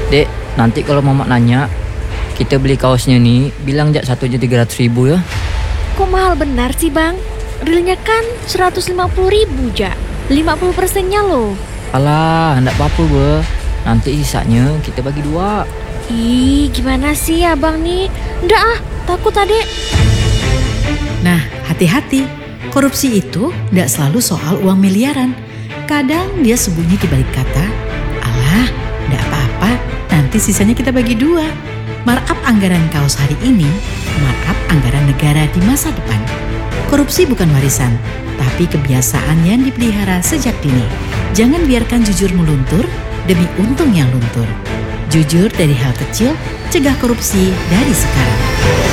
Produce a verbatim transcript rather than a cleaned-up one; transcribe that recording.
Dek, nanti kalau mama nanya, kita beli kaosnya nih, bilang jak satu aja tiga ratus ribu ya. Kok mahal benar sih bang? Realnya kan seratus lima puluh ribu jak, lima puluh persennya loh. Alah, enggak apa-apa be. Nanti sisanya kita bagi dua. Ih, gimana sih abang nih? Nggak ah, takut adek. Nah, hati-hati. Korupsi itu tidak selalu soal uang miliaran. Kadang dia sembunyi di balik kata, alah, tidak apa-apa, nanti sisanya kita bagi dua. Markup anggaran kaos hari ini, markup anggaran negara di masa depan. Korupsi bukan warisan, tapi kebiasaan yang dipelihara sejak dini. Jangan biarkan jujur meluntur demi untung yang luntur. Jujur dari hal kecil, cegah korupsi dari sekarang.